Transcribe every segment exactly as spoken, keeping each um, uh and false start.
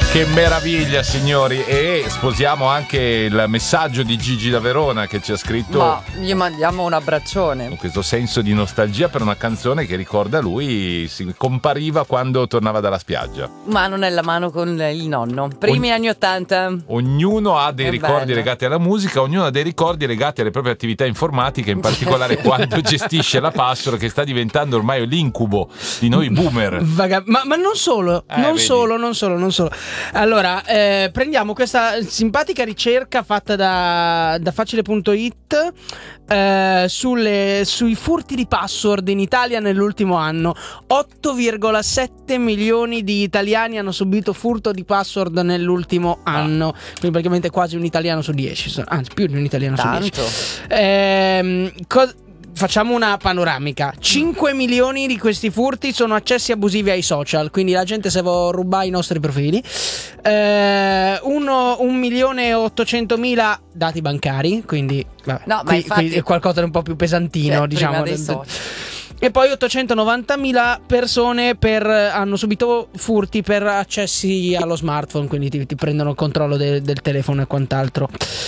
Che meraviglia, signori. E sposiamo anche il messaggio di Gigi da Verona che ci ha scritto. Ma gli mandiamo un abbraccione. Con questo senso di nostalgia per una canzone che ricorda lui, si compariva quando tornava dalla spiaggia. Mano nella mano con il nonno. Primi Ogn- anni ottanta. Ognuno ha dei È ricordi bello. legati alla musica, ognuno ha dei ricordi legati alle proprie attività informatiche, in particolare quando gestisce la password, che sta diventando ormai l'incubo di noi boomer. Vaga- ma, ma non solo, Eh, non vedi. solo, non solo, non solo. Allora, eh, prendiamo questa simpatica ricerca fatta da, da facile punto it eh, sulle, sui furti di password in Italia nell'ultimo anno. otto virgola sette milioni di italiani hanno subito furto di password nell'ultimo Ah. anno, quindi praticamente quasi un italiano su dieci, anzi più di un italiano su dieci. Tanto. Ehm, co- Facciamo una panoramica. cinque milioni di questi furti sono accessi abusivi ai social, quindi la gente se vuole rubare i nostri profili. Eh, uno, un milione e ottocentomila dati bancari, quindi vabbè, No, ma qui, infatti- qui è qualcosa di un po' più pesantino, Cioè, diciamo. prima dei del- social. E poi ottocentonovantamila persone per, hanno subito furti per accessi allo smartphone, quindi ti, ti prendono il controllo de- del telefono e quant'altro.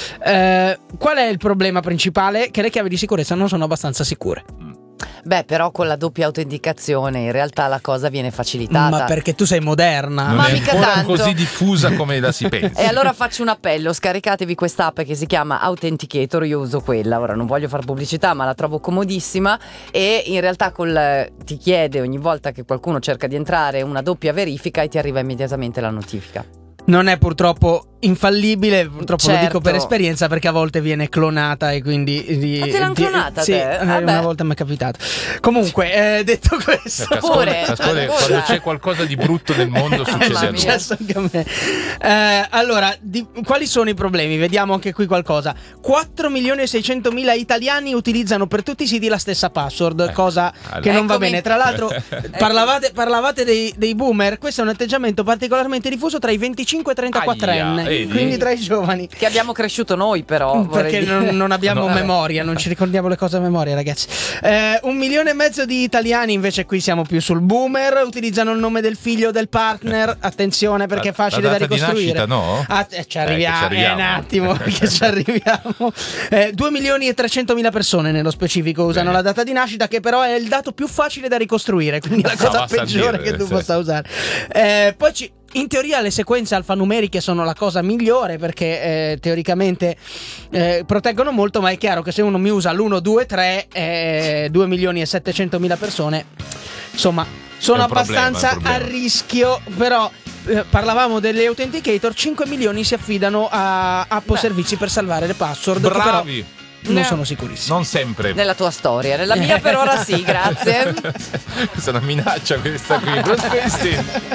Eh, qual è il problema principale? Che le chiavi di sicurezza non sono abbastanza sicure. Beh, però con la doppia autenticazione in realtà la cosa viene facilitata. Ma perché tu sei moderna. Non Ma è mica ancora tanto. così diffusa come la si pensa. E allora faccio un appello, scaricatevi quest'app che si chiama Authenticator, io uso quella, ora non voglio fare pubblicità ma la trovo comodissima e in realtà col, ti chiede ogni volta che qualcuno cerca di entrare una doppia verifica e ti arriva immediatamente la notifica. Non è purtroppo infallibile, purtroppo lo Certo. dico per esperienza, perché a volte viene clonata e quindi di, Ma te l'hanno di- clonata sì, te? eh, Vabbè. una volta mi è capitato. Comunque, eh, detto questo, Cascone, Pure, Cascone, ancora. quando c'è qualcosa di brutto nel mondo Eh, succede ma a è lui. successo anche a me. Eh, allora, di- quali sono i problemi? Vediamo anche qui qualcosa. quattro milioni e seicentomila italiani utilizzano per tutti i siti la stessa password, Eh, cosa allora. che non va Eccomi. bene. Tra l'altro, parlavate, parlavate dei, dei boomer. Questo è un atteggiamento particolarmente diffuso tra i venticinque e i trentaquattro Aia, anni, vedi? quindi tra i giovani. Che abbiamo cresciuto noi però. vorrei Perché dire. non, non abbiamo No. memoria, non ci ricordiamo le cose a memoria, ragazzi. Eh, un milione e mezzo di italiani, invece, qui siamo più sul boomer. Utilizzano il nome del figlio o del partner. Attenzione, perché è La- facile la da data di ricostruire. nascita, no? Ah, eh, ci Eh, arriviamo, che ci arriviamo. eh, un attimo, perché ci arriviamo. Eh, due milioni e trecentomila persone nello specifico usano Bene. la data di nascita, che però è il dato più facile da ricostruire, quindi la No, cosa basta peggiore dire, che tu sì. possa usare. Eh, poi ci. In teoria le sequenze alfanumeriche sono la cosa migliore perché eh, teoricamente eh, proteggono molto, ma è chiaro che se uno mi usa l'uno, due, tre, eh, due milioni e settecentomila persone, insomma, sono È un problema, abbastanza è un problema. a rischio, però eh, parlavamo delle authenticator, cinque milioni si affidano a app o Beh. servizi per salvare le password, che però Bravi, non Ne- sono sicurissime. non sempre. Nella tua storia, nella mia per ora sì, grazie. Questa è una minaccia questa qui. Bruce Springsteen.